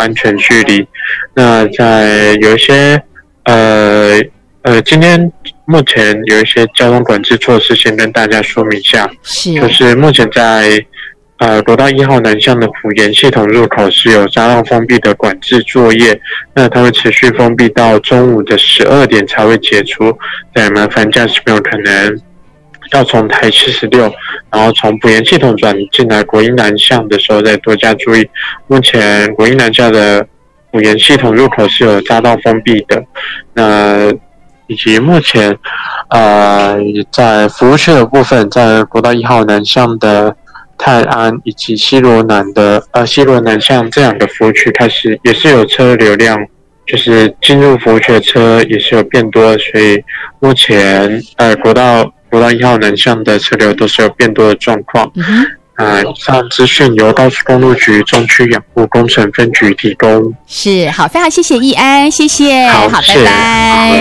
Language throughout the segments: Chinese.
安全距离。那在有一些今天目前有一些交通管制措施，先跟大家说明一下，就是目前在国道1号南向的埔盐系统入口是有匝道封闭的管制作业，那它会持续封闭到中午的12点才会解除。再麻烦驾驶朋友可能要从台46，然后从埔盐系统转进来国一南向的时候再多加注意。目前国一南向的埔盐系统入口是有匝道封闭的，那以及目前在服务区的部分，在国道1号南向的泰安以及西罗南向这两个服务区开始也是有车流量，就是进入服务区的车也是有变多，所以目前国道1号南向的车流都是有变多的状况。以上资讯由高速公路局中区养护工程分局提供。 是，好，非常谢谢义安，谢谢，好，拜拜。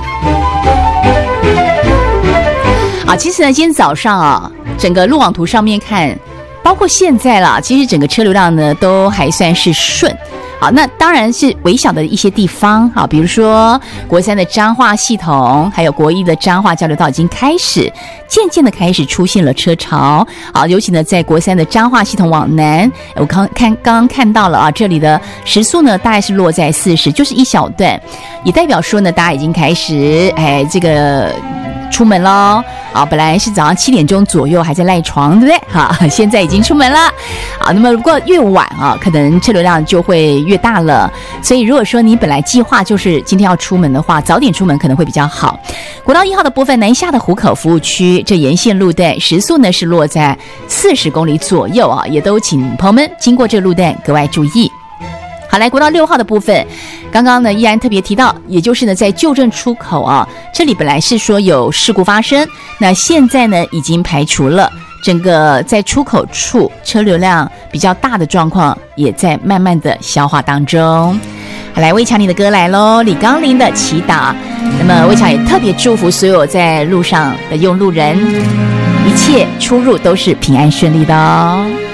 好，其实呢，今天早上整个路网图上面看，包括现在啦，其实整个车流量呢都还算是顺。好，那当然是微小的一些地方，好，比如说国3的彰化系统，还有国1的彰化交流道已经开始渐渐的开始出现了车潮。好，尤其呢在国3的彰化系统往南，我刚刚看到了这里的时速呢大概是落在40，就是一小段，也代表说呢大家已经开始这个出门咯。本来是早上7点钟左右还在赖床，对不对？好，现在已经出门了。好，那么如果越晚可能车流量就会越大了。所以如果说你本来计划就是今天要出门的话，早点出门可能会比较好。国道1号的部分，南下的湖口服务区，这沿线路段时速呢是落在40公里左右也都请朋友们经过这个路段格外注意。好，来国道6号的部分，刚刚呢依然特别提到，也就是呢在旧镇出口这里本来是说有事故发生，那现在呢已经排除了，整个在出口处车流量比较大的状况也在慢慢的消化当中。好，来魏强你的歌来咯，李刚林的祈祷。那么魏强也特别祝福所有在路上的用路人，一切出入都是平安顺利的